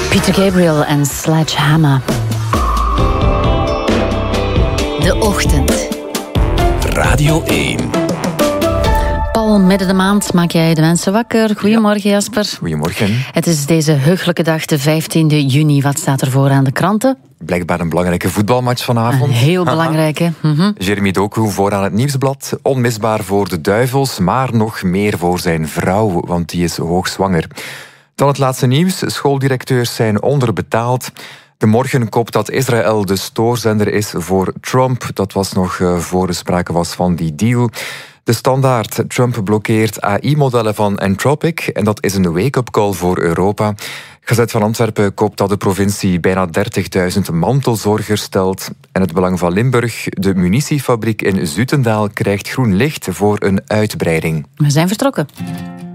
Peter Gabriel en Sledgehammer. De ochtend. Radio 1. Paul, midden de maand maak jij de mensen wakker. Goedemorgen, Jasper. Goedemorgen. Het is deze heugelijke dag, de 15e juni. Wat staat er voor aan de kranten? Blijkbaar een belangrijke voetbalmatch vanavond. Een heel belangrijke. Jeremy Doku vooraan het nieuwsblad. Onmisbaar voor de Duivels, maar nog meer voor zijn vrouw, want die is hoogzwanger. Dan het laatste nieuws. Schooldirecteurs zijn onderbetaald. De Morgen kopt dat Israël de stoorzender is voor Trump. Dat was nog voor er sprake was van die deal. De Standaard. Trump blokkeert AI-modellen van Anthropic. En dat is een wake-up call voor Europa. Gazet van Antwerpen koopt dat de provincie bijna 30.000 mantelzorgers stelt. En het Belang van Limburg. De munitiefabriek in Zutendaal krijgt groen licht voor een uitbreiding. We zijn vertrokken.